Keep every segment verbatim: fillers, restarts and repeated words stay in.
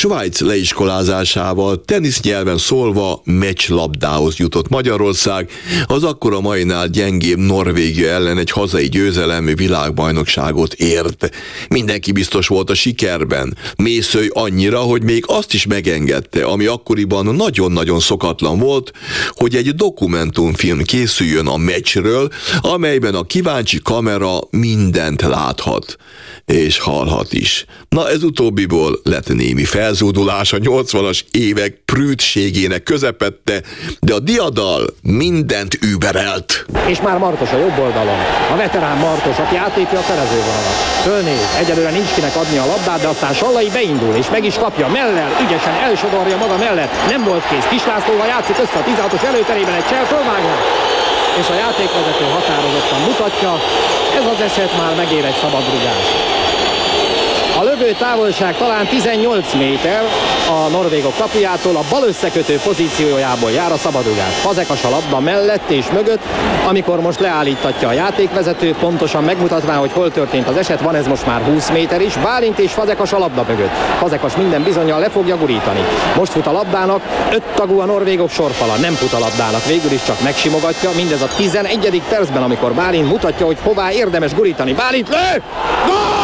Svájc leiskolázásával, tenisznyelven szólva meccslabdához jutott Magyarország, az akkor a mainál gyengébb Norvégia ellen egy hazai győzelemű világbajnokságot ért. Mindenki biztos volt a sikerben. Mészöly annyira, hogy még azt is megengedte, ami akkoriban nagyon-nagyon szokatlan volt, hogy egy dokumentumfilm készüljön a meccsről, amelyben a kíváncsi kamera mindent láthat. És hallhat is. Na ez utóbbiból lett némi felzúdulás a nyolcvanas évek prűdségének közepette, de a diadal mindent überelt. És már Martos a jobb oldalon. A veterán Martos, aki átlépje a felezővonalat. Fölnéz, egyelőre nincs kinek adni a labdát, de aztán Sallai beindul, és meg is kapja. Mellel, ügyesen elsodorja maga mellett. Nem volt kész. Kis Lászlóval játszik össze a tizenhatos előterében, egy csel fölvágja. És a játékvezető határozottan mutatja, ez az eset már megér egy szabadrugást. A lövő távolság talán tizennyolc méter a norvégok kapujától, a bal összekötő pozíciójából jár a szabadrugás. Fazekas a labda mellett és mögött, amikor most leállítatja a játékvezető, pontosan megmutatván, hogy hol történt az eset, van ez most már húsz méter is, Bálint és Fazekas a labda mögött. Fazekas minden bizonnyal le fogja gurítani. Most fut a labdának, öt tagú a norvégok sorfala, nem fut a labdának, végül is csak megsimogatja, mindez a tizenegyedik percben, amikor Bálint mutatja, hogy hová érdemes gurítani. Bálint lő! Gól!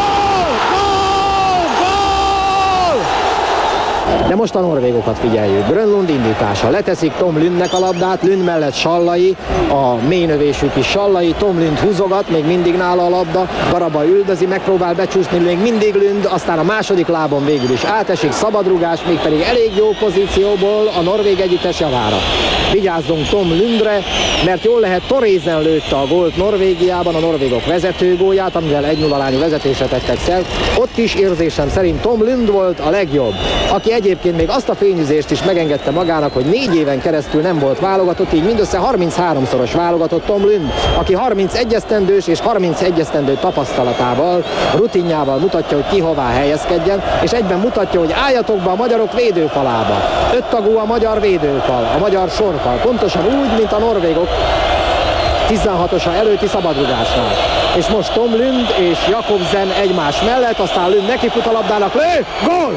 De most a norvégokat figyeljük. Grönlund indítása. Leteszik Tom Lundnek a labdát, Lund mellett Sallai, a mélynövésű kis Sallai, Tom Lund húzogat, még mindig nála a labda, Garaba üldözi, megpróbál becsúszni, még mindig Lund, aztán a második lábon végül is átesik, szabadrugás, még pedig elég jó pozícióból a norvég együttes javára. Vigyázzunk Tom Lundre, mert jól lehet Torézen lőtte a gólt Norvégiában, a norvégok vezető gólját, amivel egy nulla arányú vezetésre tettek szert. Ott is érzésem szerint Tom Lund volt a legjobb, aki egyébként még azt a fényűzést is megengedte magának, hogy négy éven keresztül nem volt válogatott, így mindössze harmincháromszoros válogatott Tom Lund, aki harmincegy esztendős és harmincegy esztendő tapasztalatával, rutinjával mutatja, hogy ki hová helyezkedjen, és egyben mutatja, hogy álljatok be a magyarok védőfalába. Öt tagú a magyar védőfal, a magyar sorfal, pontosan úgy, mint a norvégok tizenhatosa előtti szabadrugásnál. És most Tom Lund és Jakobsen egymás mellett, aztán Lund nekifut a labdának, lő, gól!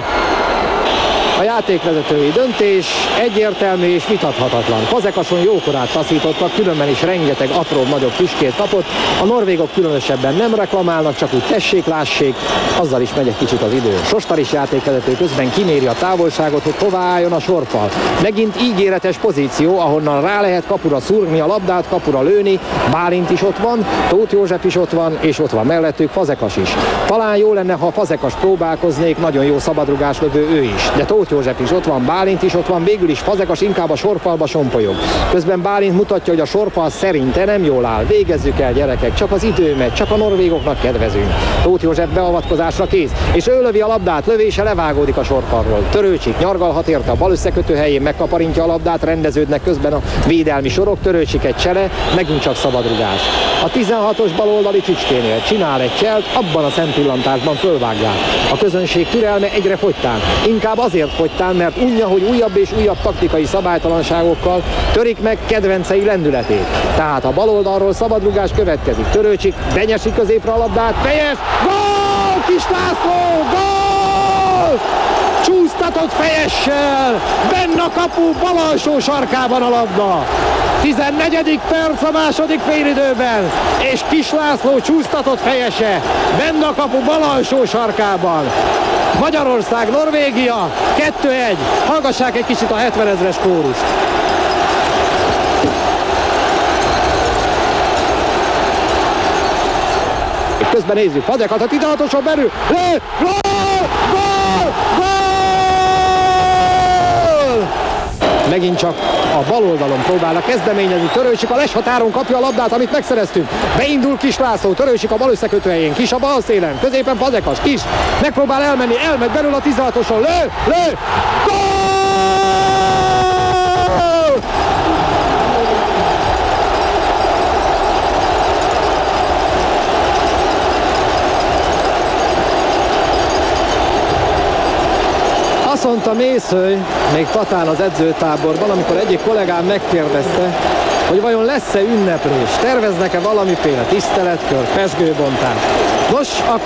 A játékvezetői döntés egyértelmű és vitathatatlan. Fazekason jókorát taszítottak, különben is rengeteg apróbb nagyobb tüskét kapott. A norvégok különösebben nem reklamálnak, csak úgy tessék, lássék, azzal is megy egy kicsit az idő. Sostaris játékvezető közben kiméri a távolságot, hogy hová álljon a sorfal. Megint ígéretes pozíció, ahonnan rá lehet kapura szúrni a labdát, kapura lőni. Bálint is ott van, Tóth József is ott van, és ott van mellettük Fazekas is. Talán jó lenne, ha Fazekas próbálkoznék, nagyon jó szabadrugás lövő ő is. De Tóth József is ott van, Bálint is ott van, végül is Fazekas inkább a sorfalba sompolyog. Közben Bálint mutatja, hogy a sorfal szerinte nem jól áll. Végezzük el, gyerekek, csak az idő megy, csak a norvégoknak kedvezünk. Tóth József beavatkozásra kész, és ő lövi a labdát, lövése levágódik a sorfalról. Törőcsik nyargalhat érte a bal összekötő helyén, megkaparintja a labdát, rendeződnek közben a védelmi sorok, Törőcsik egy csele, megint csak szabadrugás. A tizenhatos baloldali Csücskénél csinál egy cselt, abban a szempillantásban fölvágják. A közönség türelme egyre fogytán, inkább azért fogytán, mert unja, hogy újabb és újabb taktikai szabálytalanságokkal törik meg kedvencei lendületét. Tehát a baloldalról szabadrugás következik. Törőcsik benyesi középre a labdát, fejes, gól! Kis László, gól! Csúsztatott fejessel, benne a kapu bal alsó sarkában a labda. tizennegyedik perc a második félidőben, és Kis László csúsztatott fejese, benne a kapu bal alsó sarkában. Magyarország, Norvégia, kettő egy. Hallgassák egy kicsit a hetvenezres kórust. Közben nézzük, Fazekas a tizenhatoson belül, lő, gól, gól, gól! Megint csak a bal oldalon próbálnak kezdeményezni, Törőcsik a leshatáron kapja a labdát, amit megszereztünk. Beindul Kis László, Törőcsik a bal összekötő helyén, Kis a bal szélen, középen Fazekas, Kis megpróbál elmenni, elmegy belül a tizenhatoson, lő, lő, gól! Azt mondta Mészöly, még Tatán az edzőtáborban, amikor egyik kollégám megkérdezte, hogy vajon lesz-e ünneplés, terveznek-e valamiféle tiszteletkör, pezsgőbontás. Nos,